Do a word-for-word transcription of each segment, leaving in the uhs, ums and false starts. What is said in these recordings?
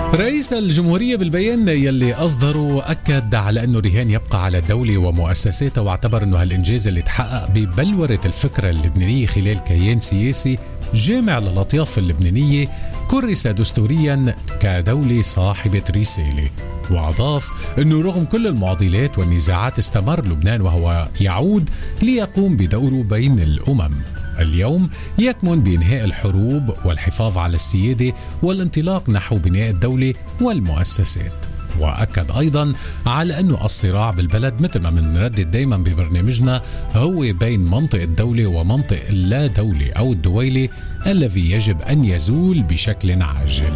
رئيس الجمهورية بالبيان يلي أصدره أكد على أنه الرهان يبقى على الدولة ومؤسساتها، واعتبر أنه هالإنجاز اللي تحقق ببلورة الفكرة اللبنانية خلال كيان سياسي جامع للأطياف اللبنانية كرس دستوريا كدولة صاحبة رسالة. وأضاف أنه رغم كل المعضلات والنزاعات استمر لبنان وهو يعود ليقوم بدوره بين الأمم. اليوم يكمن بإنهاء الحروب والحفاظ على السيادة والانطلاق نحو بناء الدولة والمؤسسات. وأكد أيضا على أنه الصراع بالبلد مثل ما بنردد دايما ببرنامجنا هو بين منطق الدولة ومنطق اللا دولة أو الدويلة الذي يجب أن يزول بشكل عاجل.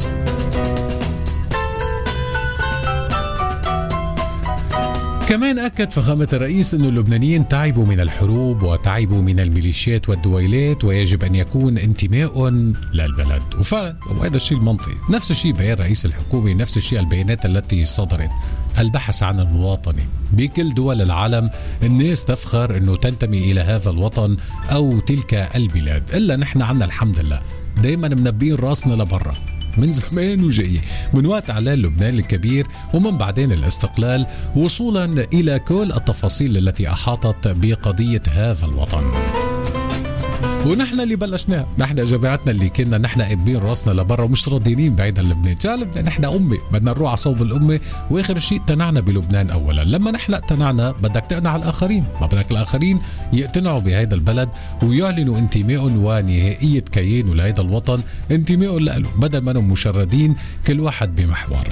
كمان أكد فخامة الرئيس أن اللبنانيين تعبوا من الحروب وتعبوا من الميليشيات والدويلات ويجب أن يكون انتماء للبلد. وفعلا وهذا الشيء المنطقي. نفس الشيء بيان رئيس الحكومة، نفس الشيء البيانات التي صدرت، البحث عن المواطنة. بكل دول العالم الناس تفخر أنه تنتمي إلى هذا الوطن أو تلك البلاد، إلا نحن عنا الحمد لله دايما منبين راسنا لبرا من زمان وجاي، من وقت اعلان لبنان الكبير ومن بعدين الاستقلال، وصولا الى كل التفاصيل التي احاطت بقضية هذا الوطن. ونحن اللي بلشناه، نحن جماعتنا اللي كنا نحن قابين راسنا لبرا ومش راضيين بعيد عن لبنان. جعل نحن أمة، بدنا نروح على صوب الأمة، وآخر شيء تنعنا بلبنان أولا. لما نحن اقتنعنا بدك تقنع الآخرين، ما بدك الآخرين يقتنعوا بهذا البلد ويعلنوا انتماء ونهائية كيان لهذا الوطن، انتماء له، بدل ما نكونوا مشردين كل واحد بمحور.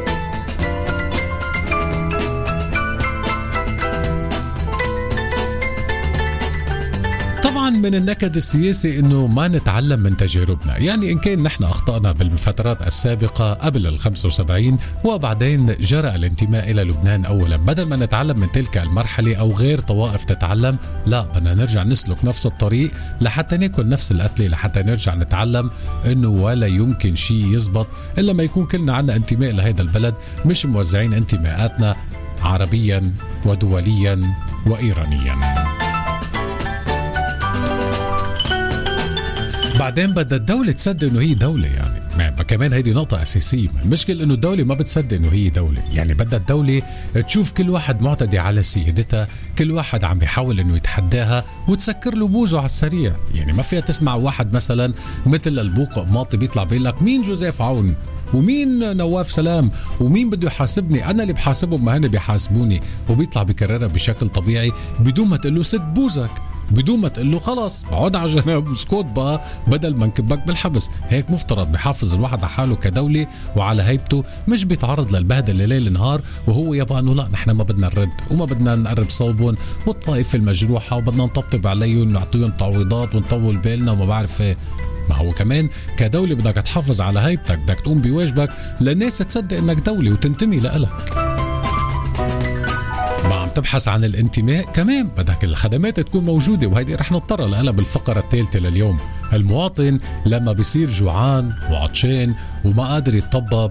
طبعا من النكد السياسي انه ما نتعلم من تجاربنا، يعني ان كان نحن اخطأنا بالفترات السابقة قبل ال خمسة وسبعين وبعدين جرى الانتماء الى لبنان اولا، بدل ما نتعلم من تلك المرحلة او غير طوائف تتعلم، لا بدنا نرجع نسلك نفس الطريق لحتى ناكل نفس القتلة، لحتى نرجع نتعلم انه ولا يمكن شيء يزبط الا ما يكون كلنا عنا انتماء لهذا البلد، مش موزعين انتماءاتنا عربيا ودوليا وايرانيا. بعدين بدأ الدولة تصدق انه هي دولة، يعني كمان هيدي نقطة أساسية. المشكلة انه الدولة ما بتصدق انه هي دولة، يعني بدأ الدولة تشوف كل واحد معتدي على سيادتها، كل واحد عم بيحاول انه يتحداها وتسكر له بوزه على السريع. يعني ما فيها تسمع واحد مثلا مثل البوق ماطي بيطلع بيقول لك مين جوزيف عون ومين نواف سلام ومين بده يحاسبني، انا اللي بحاسبهم ما هن بيحاسبوني، وبيطلع بكررها بشكل طبيعي بدون ما تقول له سد بوزك، بدون ما تقول له خلاص اقعد على جنب اسكت بقى بدل ما نكبك بالحبس. هيك مفترض بحافظ الواحد على حاله كدولة وعلى هيبته، مش بيتعرض للبهدله ليل نهار وهو يبقى انه لا نحن ما بدنا نرد وما بدنا نقرب صوبهم والطائفة المجروحة وبدنا نطبطب عليهم ونعطيهم تعويضات ونطول بالنا وما بعرف ايه. ما هو كمان كدولة بدك تحافظ على هيبتك، بدك تقوم بواجبك للناس تصدق انك دولة وتنتمي لإلك. ما عم تبحث عن الانتماء، كمان بدك الخدمات تكون موجودة، وهيدي رح نضطر لها بالفقرة الثالثة لليوم. المواطن لما بيصير جوعان وعطشان وما قادر يتطبب